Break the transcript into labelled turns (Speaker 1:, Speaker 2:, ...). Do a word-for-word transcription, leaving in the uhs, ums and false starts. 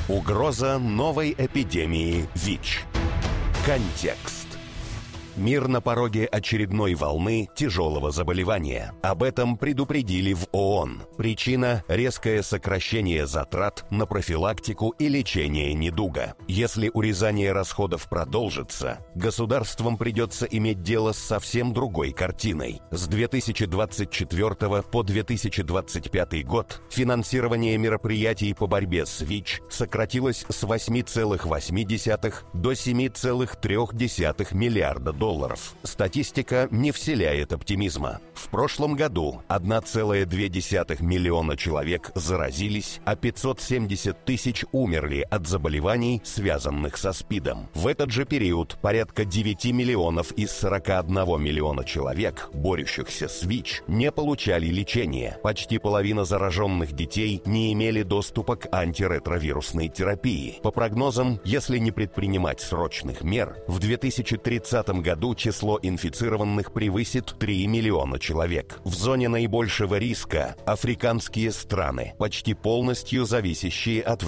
Speaker 1: Угроза новой эпидемии ВИЧ. Контекст. Мир на пороге очередной волны тяжелого заболевания. Об этом предупредили в ООН. Причина – резкое сокращение затрат на профилактику и лечение недуга. Если урезание расходов продолжится, государствам придется иметь дело с совсем другой картиной. С две тысячи двадцать четвёртого по две тысячи двадцать пятый год финансирование мероприятий по борьбе с ВИЧ сократилось с восьми целых восьми десятых до семи целых трёх десятых миллиарда долларов. Долларов. Статистика не вселяет оптимизма. В прошлом году одна целая две десятых миллиона человек заразились, а пятьсот семьдесят тысяч умерли от заболеваний, связанных со СПИДом. В этот же период порядка девяти миллионов из сорока одного миллиона человек, борющихся с ВИЧ, не получали лечения. Почти половина зараженных детей не имели доступа к антиретровирусной терапии. По прогнозам, если не предпринимать срочных мер, в две тысячи тридцатом году число инфицированных превысит три миллиона человек. В зоне наибольшего риска африканские страны, почти полностью зависящие от